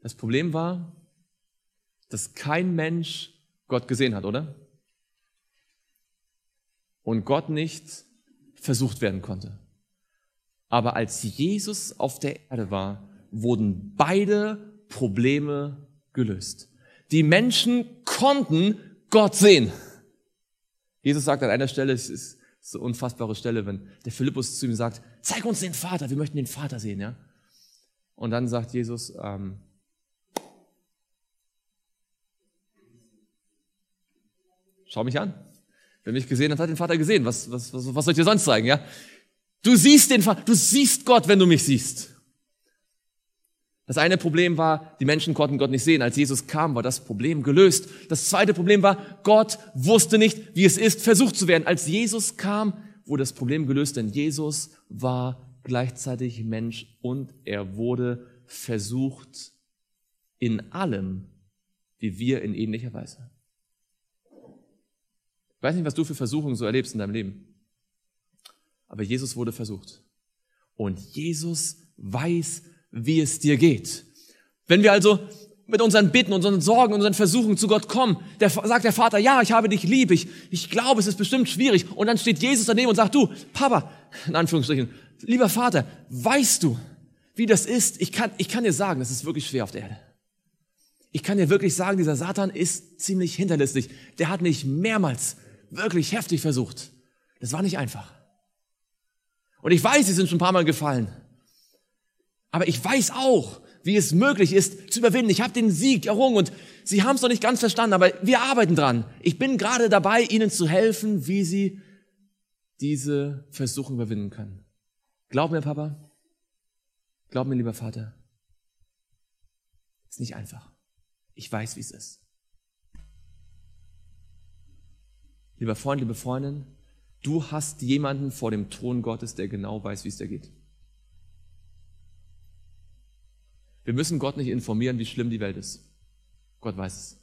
Das Problem war, dass kein Mensch Gott gesehen hat, oder? Und Gott nicht versucht werden konnte. Aber als Jesus auf der Erde war, wurden beide Probleme gelöst. Die Menschen konnten Gott sehen. Jesus sagt an einer Stelle, es ist so eine unfassbare Stelle, wenn der Philippus zu ihm sagt, zeig uns den Vater, wir möchten den Vater sehen, ja. Und dann sagt Jesus, schau mich an. Wer mich gesehen hat, hat den Vater gesehen. Was soll ich dir sonst zeigen, ja? Du siehst den Vater, du siehst Gott, wenn du mich siehst. Das eine Problem war, die Menschen konnten Gott nicht sehen. Als Jesus kam, war das Problem gelöst. Das zweite Problem war, Gott wusste nicht, wie es ist, versucht zu werden. Als Jesus kam, wurde das Problem gelöst, denn Jesus war gleichzeitig Mensch und er wurde versucht in allem, wie wir in ähnlicher Weise. Ich weiß nicht, was du für Versuchungen so erlebst in deinem Leben, aber Jesus wurde versucht. Und Jesus weiß, wie es dir geht. Wenn wir also mit unseren Bitten, unseren Sorgen, unseren Versuchen zu Gott kommen, sagt der Vater, ja, ich habe dich lieb, ich glaube, es ist bestimmt schwierig. Und dann steht Jesus daneben und sagt, du, Papa, in Anführungsstrichen, lieber Vater, weißt du, wie das ist? Ich kann dir sagen, das ist wirklich schwer auf der Erde. Ich kann dir wirklich sagen, dieser Satan ist ziemlich hinterlistig. Der hat mich mehrmals wirklich heftig versucht. Das war nicht einfach. Und ich weiß, sie sind schon ein paar Mal gefallen. Aber ich weiß auch, wie es möglich ist, zu überwinden. Ich habe den Sieg errungen und sie haben es noch nicht ganz verstanden, aber wir arbeiten dran. Ich bin gerade dabei, ihnen zu helfen, wie sie diese Versuchung überwinden können. Glaub mir, Papa. Glaub mir, lieber Vater. Ist nicht einfach. Ich weiß, wie es ist. Lieber Freund, liebe Freundin, du hast jemanden vor dem Thron Gottes, der genau weiß, wie es dir geht. Wir müssen Gott nicht informieren, wie schlimm die Welt ist. Gott weiß es.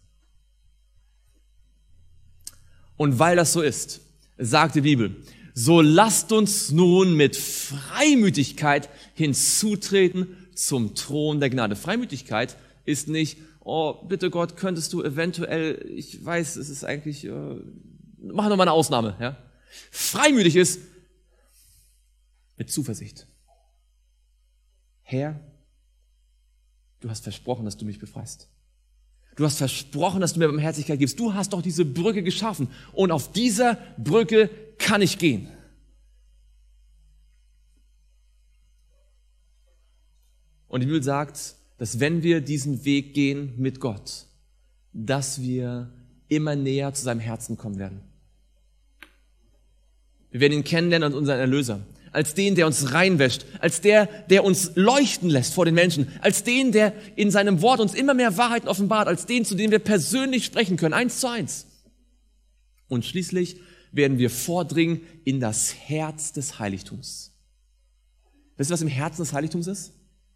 Und weil das so ist, sagt die Bibel, so lasst uns nun mit Freimütigkeit hinzutreten zum Thron der Gnade. Freimütigkeit ist nicht, oh, bitte Gott, könntest du eventuell, ich weiß, es ist eigentlich, mach noch mal eine Ausnahme, ja. Freimütig ist mit Zuversicht. Herr, du hast versprochen, dass du mich befreist. Du hast versprochen, dass du mir Barmherzigkeit gibst. Du hast doch diese Brücke geschaffen und auf dieser Brücke kann ich gehen. Und die Bibel sagt, dass wenn wir diesen Weg gehen mit Gott, dass wir immer näher zu seinem Herzen kommen werden. Wir werden ihn kennenlernen als unseren Erlöser, als den, der uns reinwäscht, als der uns leuchten lässt vor den Menschen, als den, der in seinem Wort uns immer mehr Wahrheiten offenbart, als den, zu dem wir persönlich sprechen können, 1:1. Und schließlich werden wir vordringen in das Herz des Heiligtums. Wisst ihr, was im Herzen des Heiligtums ist?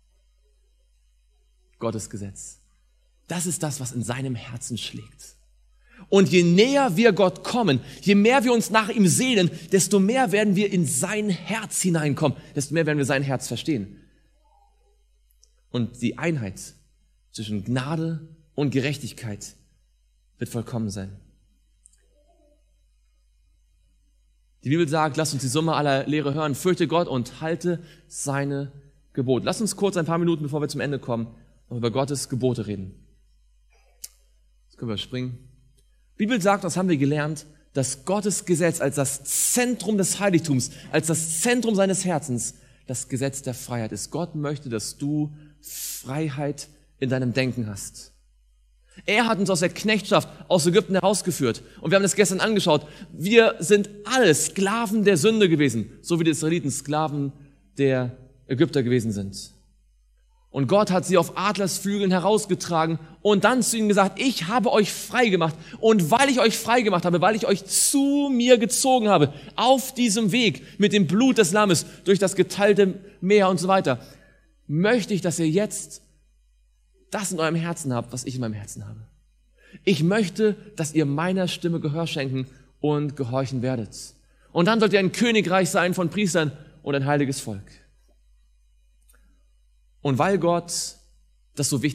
Gottes Gesetz. Das ist das, was in seinem Herzen schlägt. Und je näher wir Gott kommen, je mehr wir uns nach ihm sehnen, desto mehr werden wir in sein Herz hineinkommen, desto mehr werden wir sein Herz verstehen. Und die Einheit zwischen Gnade und Gerechtigkeit wird vollkommen sein. Die Bibel sagt, lasst uns die Summe aller Lehre hören, fürchte Gott und halte seine Gebote. Lasst uns kurz ein paar Minuten, bevor wir zum Ende kommen, noch über Gottes Gebote reden. Jetzt können wir springen. Die Bibel sagt, das haben wir gelernt, dass Gottes Gesetz als das Zentrum des Heiligtums, als das Zentrum seines Herzens, das Gesetz der Freiheit ist. Gott möchte, dass du Freiheit in deinem Denken hast. Er hat uns aus der Knechtschaft aus Ägypten herausgeführt. Und wir haben das gestern angeschaut. Wir sind alle Sklaven der Sünde gewesen, so wie die Israeliten Sklaven der Ägypter gewesen sind. Und Gott hat sie auf Adlersflügeln herausgetragen und dann zu ihnen gesagt, ich habe euch frei gemacht. Und weil ich euch frei gemacht habe, weil ich euch zu mir gezogen habe, auf diesem Weg mit dem Blut des Lammes, durch das geteilte Meer und so weiter, möchte ich, dass ihr jetzt das in eurem Herzen habt, was ich in meinem Herzen habe. Ich möchte, dass ihr meiner Stimme Gehör schenken und gehorchen werdet. Und dann sollt ihr ein Königreich sein von Priestern und ein heiliges Volk. Und weil Gott das so wichtig